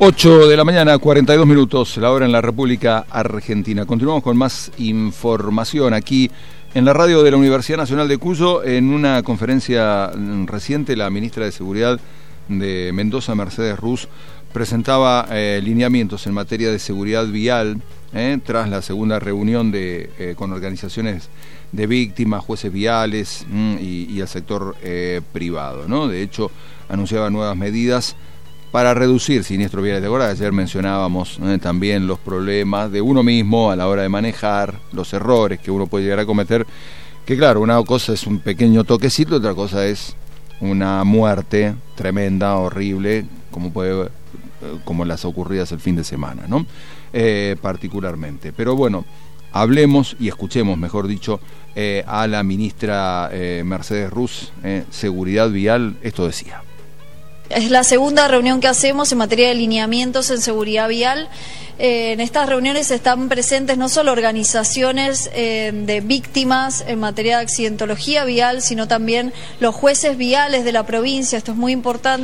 8 de la mañana, 42 minutos, la hora en la República Argentina. Continuamos con más información aquí en la radio de la Universidad Nacional de Cuyo. En una conferencia reciente, la ministra de Seguridad de Mendoza, Mercedes Ruz, presentaba lineamientos en materia de seguridad vial tras la segunda reunión con organizaciones de víctimas, jueces viales y el sector privado, ¿no? De hecho, anunciaba nuevas medidas para reducir siniestros viales. De ahora, ayer mencionábamos también los problemas de uno mismo a la hora de manejar, los errores que uno puede llegar a cometer, que claro, una cosa es un pequeño toquecito, otra cosa es una muerte tremenda, horrible, como las ocurridas el fin de semana, ¿no? Particularmente. Pero bueno, hablemos y escuchemos, mejor dicho, a la ministra Mercedes Ruz, Seguridad Vial. Esto decía. Es la segunda reunión que hacemos en materia de lineamientos en seguridad vial. En estas reuniones están presentes no solo organizaciones de víctimas en materia de accidentología vial, sino también los jueces viales de la provincia. Esto es muy importante.